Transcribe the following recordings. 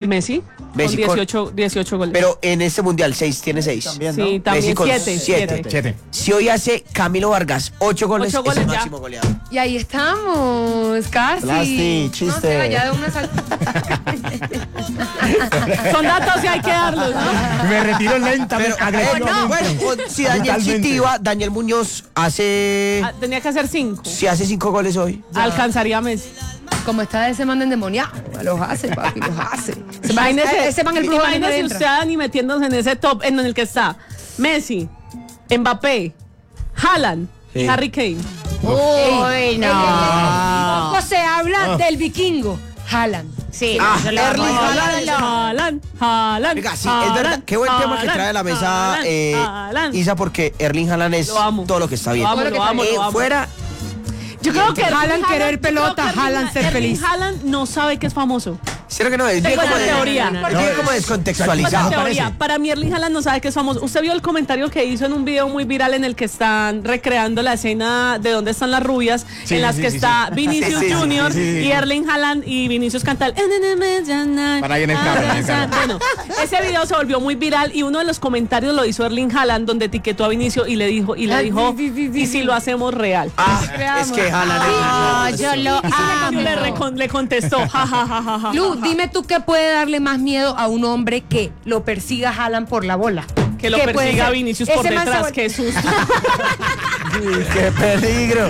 Messi con 18 goles. Pero en este mundial tiene 6. También, sí, ¿no? también Messi con 7. 7. Si hoy hace Camilo Vargas 8 goles, 8 goles es el ya. máximo goleador. Y ahí estamos, casi. Plasti, chiste. No sé, allá de una Son datos y hay que darlos, ¿no? Me retiro lentamente, agresivamente. Bueno, si Daniel Totalmente. Chitiva, Daniel Muñoz hace... Tenía que hacer 5. Si hace 5 goles hoy. Alcanzaría a Messi. Como está ese man endemoniado, los hace, papi, los hace. Imagínese, Ese man el brujo de imagínese entra. usted a Dani metiéndose en ese top en el que está Messi, Mbappé, Haaland, Sí. Harry Kane. Uy, no. Poco se habla del vikingo, Haaland. Sí, Erling Haaland. Oiga, sí, es verdad. Qué buen tema que trae a la mesa Isa, porque Erling Haaland es Lo amo. todo lo que está bien. Lo amo. Fuera, Yo creo que Haaland querer pelota, Haaland ser feliz. Haaland no sabe que es famoso. ¿cierto que no? Es bien Tengo como, esa teoría. bien como descontextualizado. Teoría. Para mí Erling Haaland no sabe que es famoso. Usted vio el comentario que hizo en un video muy viral en el que están recreando la escena de dónde están las rubias, Sí, en las sí, que sí, está sí. Vinicius Sí, Junior sí. y Erling Haaland y Vinicius canta el Para ahí en el carro. Bueno, ese video se volvió muy viral y uno de los comentarios lo hizo Erling Haaland, donde etiquetó a Vinicius y le dijo y si lo hacemos real. Es que Haaland No, yo lo amo. Le contestó, ja, ja, ja, ja, ja. Lu, dime tú qué puede darle más miedo a un hombre que lo persiga Haaland por la bola. Que lo ¿Qué puede persiga ser? Vinicius por Ese man se detrás, vuelve- qué susto. ¡Qué peligro!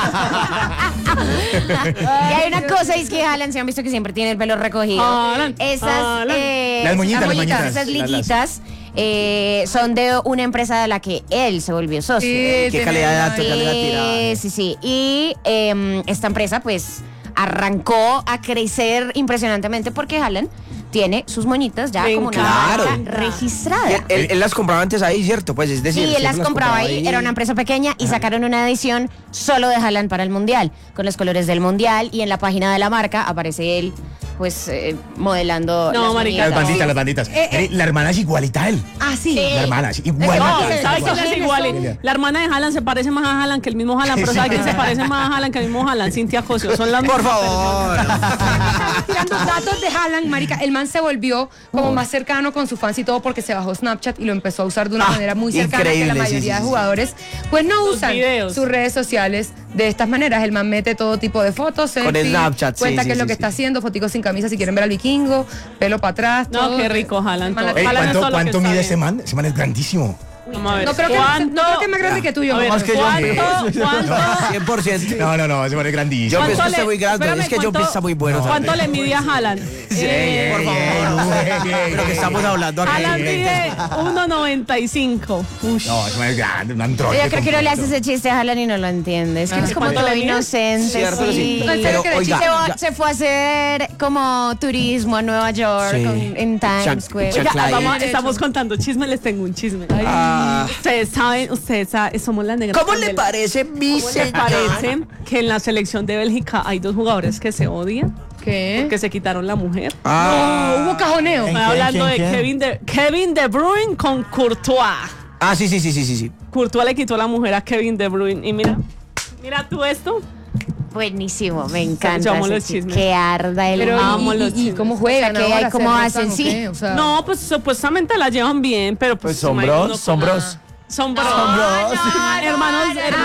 Y hay una cosa, es que Haaland, se han visto que siempre tiene el pelo recogido. Haaland, Esas, Haaland. Las moñitas. esas liguitas son de una empresa de la que él se volvió socio. Qué calidad de datos, calidad tirada. Sí. Y esta empresa, pues, arrancó a crecer impresionantemente porque Haaland tiene sus moñitas ya Me como una encanta. marca registrada. Él las compraba antes ahí, ¿cierto? Pues es decir, Sí, él las siempre compraba ahí, era una empresa pequeña y sacaron una edición solo de Haaland para el Mundial, con los colores del Mundial, y en la página de la marca aparece él, pues, modelando No, las marica, muñecas. Las banditas. La hermana es igualita a él. Ah, sí. La hermana es No, igualita. ¿sabes quién es igual? La hermana de Haaland se parece más a Haaland que el mismo Haaland, pero ¿sabe quién se parece más a Haaland que el mismo Haaland? Cintia Cosio. Son las Por mismas favor. Tirando datos de Haaland, marica, el man se volvió como más cercano con sus fans y todo porque se bajó Snapchat y lo empezó a usar de una manera muy cercana que la increíble, mayoría sí. de jugadores pues no Sus usan videos. sus redes sociales de estas maneras. El man mete todo tipo de fotos, Con selfie, Snapchat, sí, cuenta sí, qué es lo sí, que sí. está haciendo, foticos sin camisa si quieren ver al vikingo, pelo para atrás. No, todo. qué rico, Haaland. Man, todo. Ey, Haaland es todo lo que ¿Cuánto está mide bien. ese man? Ese man es grandísimo. Vamos a ver. No creo que es más grande que tú, yo. A ver, Más que yo. ¿cuánto? 100%. No, ese man es grandísimo. Yo ¿Cuánto pienso que está le- muy grande. espérame, Es que yo ¿cuánto- pienso que está muy bueno. ¿Cuánto le mide a Haaland? Por favor. Pero que estamos hablando aquí. Haaland mide 1.95. Ush. No, ese man es grande, un androide. Yo creo que no le hace ese chiste a Haaland y no lo entiende. Es que es como ¿Cuánto todo le mide? inocente. Cierto que sí. No, en serio Pero, que de oiga, Se fue a hacer como turismo a Nueva York Sí. en Times Chan- Square. chan- Oiga, Clyde. estamos contando chisme, les tengo un chisme. Ah. Ustedes saben, somos las negras. ¿Cómo le Candela. parece mi ¿Cómo les parece que en la selección de Bélgica hay dos jugadores que se odian? ¿Qué? Que se quitaron la mujer. No, hubo cajoneo. Estoy quién, hablando quién, de quién? Kevin De Bruyne con Courtois. Ah, sí. Courtois le quitó la mujer a Kevin De Bruyne. Y mira tú esto. Buenísimo, me encanta. Llamo ese los chiste. chismes. Que arda el Pero Amo los y chismes. cómo juegan, O sea, que ahora, ¿cómo se hacen? rozan, ¿o Sí. qué? O sea, No, pues supuestamente la llevan bien, pero pues. Pues son imagino bros, que son nada. bros. Son bros. Ese Hermanos.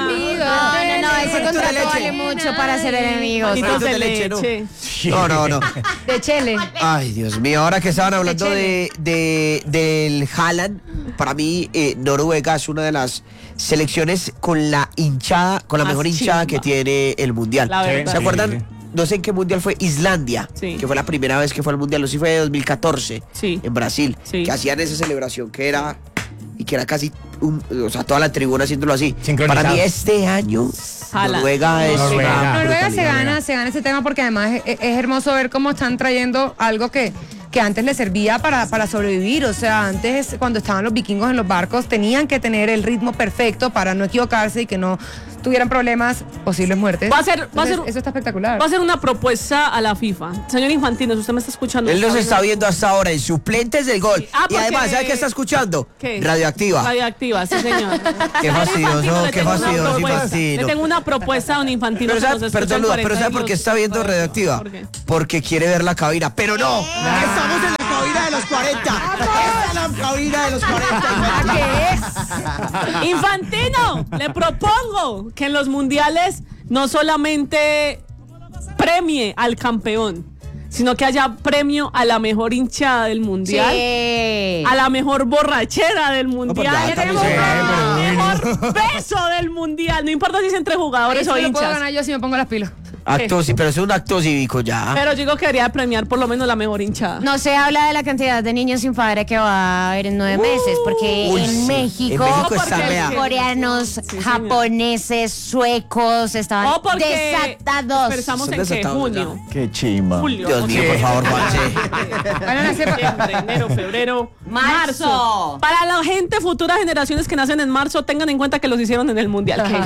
contrato leche. vale mucho para ser enemigos. Hijitos de de leche, ¿no? leche. No. de Chele. Ay, Dios mío, ahora que estaban hablando del Haaland, para mí Noruega es una de las selecciones con la hinchada, con la Más mejor hinchada chimba. que tiene el mundial. La verdad. ¿Se acuerdan? Sí. No sé en qué mundial fue, Islandia, Sí. que fue la primera vez que fue al mundial, no sé si fue de 2014, Sí. en Brasil, Sí. que hacían esa celebración que era casi o sea, toda la tribuna haciéndolo así. Sincronizado. Para mí este año Haaland. Noruega es Noruega. una Noruega brutalidad. se gana ese tema porque además es hermoso ver cómo están trayendo algo que antes les servía para sobrevivir. O sea, antes cuando estaban los vikingos en los barcos tenían que tener el ritmo perfecto para no equivocarse y que no tuvieran problemas, posibles muertes. Entonces, eso está espectacular. Va a ser una propuesta a la FIFA. Señor Infantino, si usted me está escuchando. Él nos está viendo hasta ahora en suplentes del gol. Ah, Y además, porque- ¿sabe qué está escuchando? ¿Qué? Radioactiva. Radioactiva, sí, señor. Qué fastidioso, qué fastidioso, Le tengo una propuesta a don Infantino. Pero que ¿sabe, nos escucha perdón, en Luda, pero ¿sabe por qué está viendo Radioactiva? ¿Por qué? Porque quiere ver la cabina. Pero no, estamos en el cabina de los 40. Esta es la cabina de los 40. ¿Qué es? Infantino, le propongo que en los mundiales no solamente premie al campeón, sino que haya premio a la mejor hinchada del mundial, Sí. a la mejor borrachera del mundial, ya a estamos la mejor beso del mundial. No importa si es entre jugadores Eso o lo puedo hinchas. ganar yo si me pongo las pilas. Acto, sí, pero es un acto cívico ya. Pero yo digo que debería premiar por lo menos la mejor hinchada. No se habla de la cantidad de niños sin padre que va a haber en 9 meses, porque Uy, en sí. México, En México está porque real. coreanos, señor. japoneses, suecos estaban O porque desatados. pensamos Son en que desatados, junio. Qué chimba. Julio. Dios mío, ok. por favor, Juanse. Van a nacer Septiembre, enero, febrero, Marzo. Para la gente, futuras generaciones que nacen en marzo, tengan en cuenta que los hicieron en el mundial. Sí,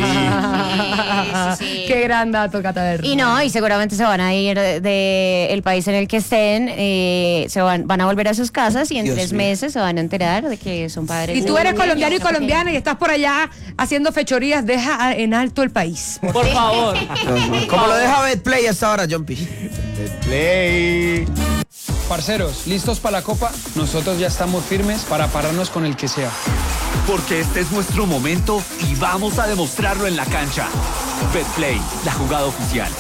sí, sí. Qué gran dato, Cataver. Y no, y seguramente se van a ir del país en el que estén, van a volver a sus casas y en Dios 3 mío. meses se van a enterar de que son padres. Y tú de eres un colombiano y niño colombiana y estás por allá haciendo fechorías, deja en alto el país. Por favor. Como lo deja Betplay hasta ahora, Jumpy. Play. Parceros, ¿listos para la copa? Nosotros ya estamos firmes para pararnos con el que sea. Porque este es nuestro momento y vamos a demostrarlo en la cancha. Betplay, la jugada oficial.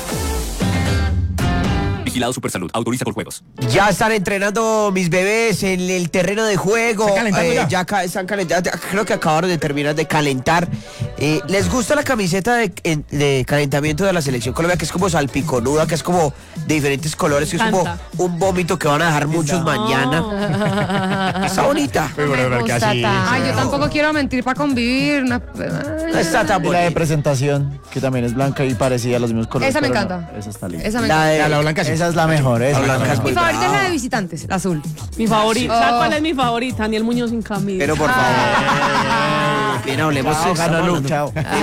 Vigilado Supersalud, autoriza con juegos. Ya están entrenando mis bebés en el terreno de juego. ¿Están calentando ya? Están calentando. Creo que acabaron de terminar de calentar. ¿Les gusta la camiseta de calentamiento de la selección Colombia? Que es como salpiconuda, que es como de diferentes colores, que es como Encanta. un vómito que van a dejar muchos mañana. Está bonita. No me gusta tanto. Ay, yo tampoco quiero mentir para convivir. No está tan Y la de bonita. presentación, que también es blanca y parecida a los mismos colores. Esa me pero encanta. no, esa está linda. Esa me La encanta. de- La blanca sí. Esa es la mejor. Esa La blanca es Mi muy favorita es la brava. de visitantes, la azul. Mi favorita. Oh. ¿Sabes cuál es mi favorita? Daniel Muñoz sin camisa. Pero por favor. Bien, hablemos. Chao, estamos gana Luke, hablando- chao.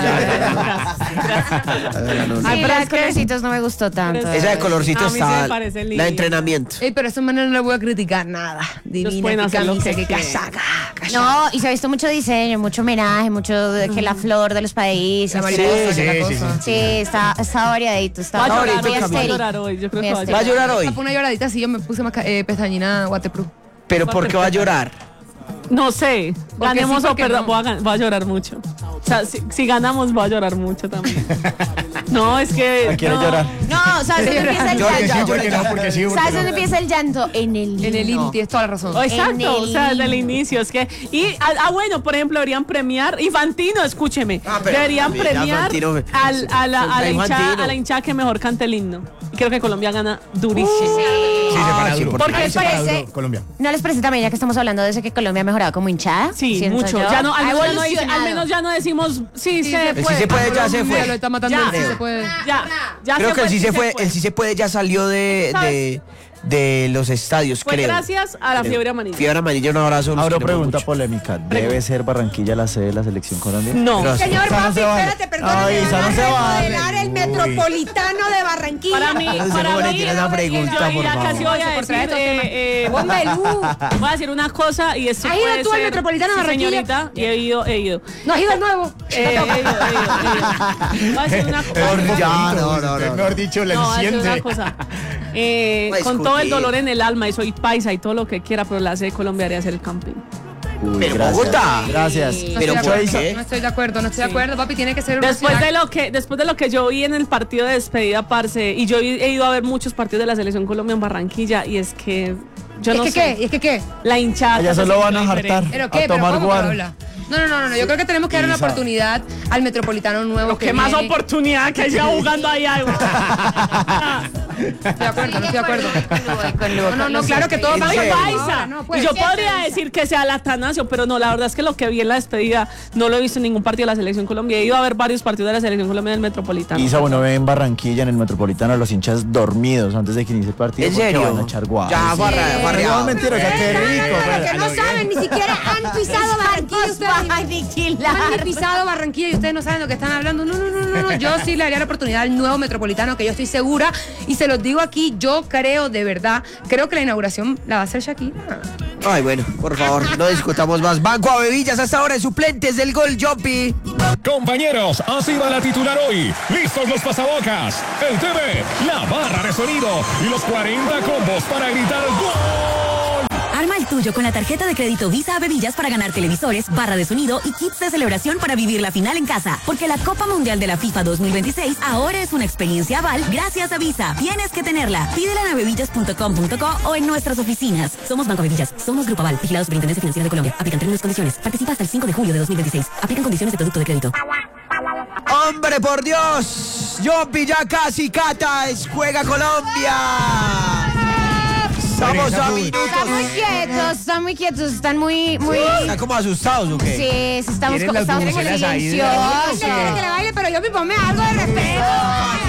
Ay, pero pero es que- colorcitos no me gustó tanto. Pero Esa de colorcito A mí sí me está. parece linda. La de entrenamiento. Ey, pero a esa manera no le voy a criticar nada. Divina, pueden qué hacer lo camisa, que qué quieran. casaca. No, y se ha visto mucho diseño, mucho homenaje, mucho de que la flor de los países. La mariposa, Sí, que la sí, cosa. Sí, está variadito. Está Va a llorar, Ahorita, muy hoy, va a estéril. llorar hoy. Yo creo Muy que va a estéril. ¿Va a llorar hoy? Fue una lloradita así, yo me puse más pestañina waterproof. ¿Pero por qué va a llorar? No sé, Porque ganemos sí, o porque perdamos, no. voy a llorar mucho. O sea, si ganamos, voy a llorar mucho también. No, es que. ¿Quiere no. llorar? No, ¿sabes dónde empieza el Porque sí, llanto? porque no, porque sí, porque ¿Sabes no. dónde empieza el llanto? En el En el himno. himno, tienes toda la razón. Oh, exacto, En el o sea, desde el himno. inicio. Es que. Y, bueno, por ejemplo, deberían premiar. Infantino, escúcheme. Pero Deberían también, premiar Infantino, a la Infantino. hinchada que mejor cante el himno. Y creo que Colombia gana durísimo. Sí, se para sí, duro. porque Ahí se para parece- duro Colombia. ¿No les parece también, ya que estamos hablando de eso, que Colombia ha mejorado como hinchada? Sí, Siento mucho. yo. Ya no, al, Ha menos ya no dice- evolucionado. al menos ya no decimos sí, Sí, se se El sí puede. se puede ya se Lo fue. está matando Ya. el sí se puede. Ya Creo que el sí se fue, puede. el sí se puede ya salió de los estadios, Fue creo. gracias a la Creo. fiebre amarilla. Fiebre amarilla, un abrazo. los Ahora queremos pregunta mucho. polémica. ¿Debe ser Barranquilla la sede de la selección Colombia? No. Pero- Señor Esa no Papi, se vale. espérate, perdóname. Ay, esa no se vale. remodelar el metropolitano de Barranquilla. Para mí, No se para puede mí, tirar esa pregunta, yo por ya favor. casi voy a Por traer decir, estos Bombelú. voy a decir una cosa y esto ¿Has ido puede tú al ser- Metropolitano de sí, Barranquilla? señorita, y he ido. ¿No has ido al nuevo? He ido. Voy a decir una cosa. Ya, no. Mejor dicho, la No, voy a decir una enciende. cosa. No Con todo el discutir. dolor en el alma y soy paisa y todo lo que quiera, pero la sede de Colombia haría ser el camping. Uy, Pero gracias. Bogotá. Gracias. No Pero estoy de ¿por acuerdo, qué? no estoy de acuerdo, no estoy de acuerdo, papi, tiene que ser una Después ciudad- de lo que yo vi en el partido de despedida, parce, y yo he ido a ver muchos partidos de la selección Colombia en Barranquilla y es que yo no ¿Es que sé. qué? ¿Es que qué? La hinchada. Allá se solo van a siente jartar. diferente. ¿Pero qué? A ¿Pero tomar cómo? guaro. ¿Pero habla? No. Yo creo que tenemos que dar una Isa. oportunidad al metropolitano nuevo. ¿Qué más viene. oportunidad que haya jugando ahí algo? Estoy de acuerdo, no estoy de acuerdo. Con Lugo, No, claro que todo ¿En va Soy serio? paisa. No, pues. Y yo podría decir que sea el Atanasio, pero no, la verdad es que lo que vi en la despedida no lo he visto en ningún partido de la selección Colombia. He ido a ver varios partidos de la selección Colombia del Metropolitano. Isa, uno ve en Barranquilla, en el Metropolitano, a los hinchas dormidos antes de que inicie el partido. ¿En porque serio? Van a echar guau. Ya, farreado. No, mentira, o sea, qué rico. Lo que pero- no saben, ni siquiera han pisado Barranquilla. Ustedes no han ni pisado Barranquilla y ustedes no saben lo que están hablando. No. Yo sí le haría la oportunidad al nuevo metropolitano, que yo estoy segura, y se los digo aquí, yo creo de verdad, creo que la inauguración la va a hacer Shakira. Ay, bueno, por favor, no discutamos más. Banco a Bebillas hasta ahora en suplentes del gol, Jumpy. Compañeros, así va la titular hoy. Listos los pasabocas, el TV, la barra de sonido y los 40 combos para gritar ¡Gol! tuyo con la tarjeta de crédito Visa a Bevillas para ganar televisores, barra de sonido y kits de celebración para vivir la final en casa. Porque la Copa Mundial de la FIFA 2026 ahora es una experiencia aval gracias a Visa. Tienes que tenerla. Pídela en bevillas.com.co o en nuestras oficinas. Somos Banco Bevillas. Somos Grupo Aval. Vigilados Superintendencia Financiera de Colombia. Aplican términos y condiciones. Participa hasta el 5 de julio de 2026. Aplican condiciones de producto de crédito. ¡Hombre, por Dios! John Villacas y Cata juega Colombia. Estamos a minutos. Están muy quietos, están muy... ¿Están como asustados o qué? Sí, estamos como ¿Quieren las silenciosos. bubucelas ahí de la- Yo quiero que le baile, pero yo me ponme algo de respeto.